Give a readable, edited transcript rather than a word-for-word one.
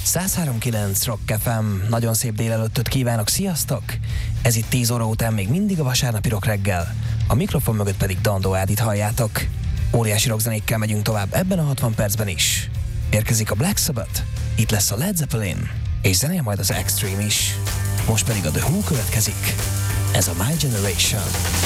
103.9 Rock FM, nagyon szép délelőttöt kívánok, sziasztok! Ez itt 10 óra után még mindig a vasárnapi rock reggel, a mikrofon mögött pedig Dandó Ádit halljátok. Óriási rockzenékkel megyünk tovább ebben a 60 percben is. Érkezik a Black Sabbath, itt lesz a Led Zeppelin, és zenél majd az Extreme is. Most pedig a The Who következik. Ez a My Generation.